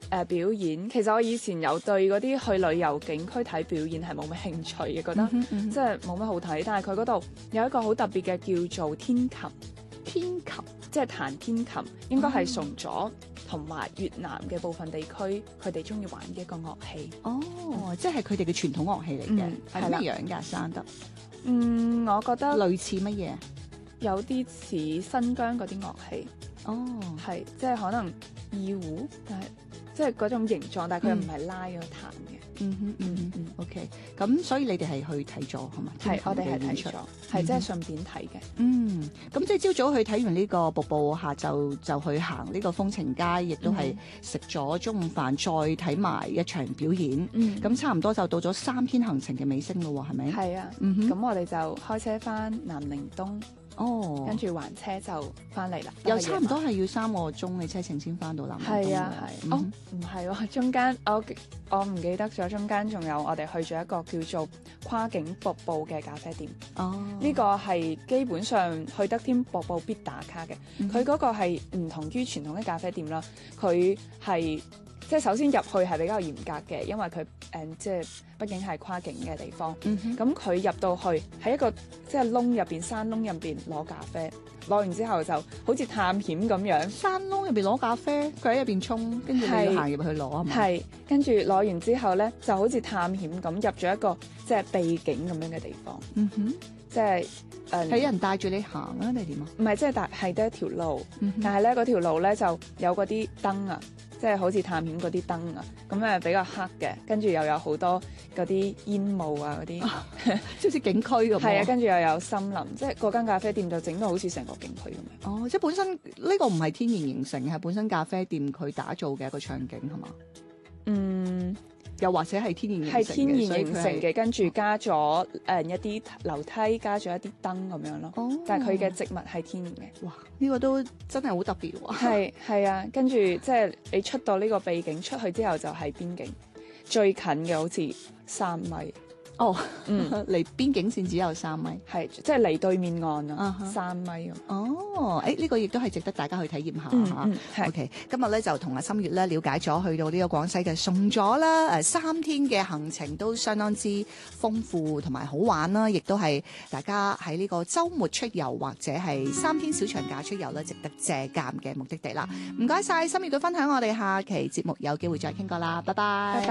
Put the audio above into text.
表演，其實我以前有對嗰啲去旅遊景區睇表演係冇乜興趣嘅，覺得即係冇乜好睇。但係佢嗰度有一個好特別嘅叫做天琴， 天琴即係彈天琴，應該係崇左同埋越南嘅部分地區佢哋中意玩嘅一個樂器。 即係佢哋嘅傳統樂器嚟嘅，係咩樣㗎？生得我覺得類似乜嘢？ 有啲似新疆嗰啲樂器。係即係可能二胡，但係即係嗰種形狀，但係佢又唔係拉咗彈嘅。 OK， 咁所以你哋係去睇咗係嘛？ 係，我哋係睇咗，係即係順便睇嘅。 咁即係朝早去睇完呢個瀑布，下晝就去行呢個風情街，亦都係食咗中午飯，再睇埋一場表演。咁差唔多就到咗3天行程嘅尾聲咯，係咪？ 係啊。咁我哋就開車翻南寧東。跟住還車就翻嚟啦， 又差唔多係要3個鐘嘅車程先翻到南寧東。 係啊，係。唔係喎，中間我唔記得咗，中間仲有我哋去咗一個叫做跨境瀑布嘅咖啡店。呢個係基本上去得添瀑布必打卡嘅。佢嗰個係唔同於傳統嘅咖啡店啦，佢係即係首先入去係比較嚴格嘅，因為佢即係畢竟係跨境嘅地方。咁佢入到去喺一個即係窿入邊，山窿入邊攞咖啡，攞完之後就好似探險咁樣。山窿入邊攞咖啡，佢喺入邊沖，跟住你要行入去攞啊嘛。係，跟住攞完之後咧，就好似探險咁入咗一個即係秘境咁樣嘅地方。即係係人帶住你行啊，定係點啊？ 唔係，即係係得一條路，但係咧嗰條路咧就有嗰啲燈啊。即係好似探險嗰啲燈啊，咁比較黑嘅，跟住又有好多嗰啲煙霧啊嗰啲， 即好似景區咁。 係啊，跟住又有森林，即係嗰間咖啡店就整到好似成個景區咁樣。 即係本身呢個唔係天然形成，係本身咖啡店佢打造嘅一個場景係嘛？又或者係天然形成嘅， 係天然形成嘅，跟住加咗一啲樓梯，加咗一啲燈咁樣咯。但係佢嘅植物係天然嘅。 哇！呢個都真係好特別喎。 係啊，跟住即係你出到呢個秘境出去之後就係邊境，最近嘅好似3米。離邊境線只有3米，係即係離對面岸啊，3米呢個亦都係值得大家去體驗下嚇。OK， 今日咧就同阿心月咧了解咗去到呢個廣西嘅崇左啦，3天嘅行程都相當之豐富同埋好玩啦，亦都係大家喺呢個週末出遊或者係3天小長假出遊咧，值得借鑑嘅目的地啦。唔該晒心月嘅分享，我哋下期節目有機會再傾過啦，拜拜。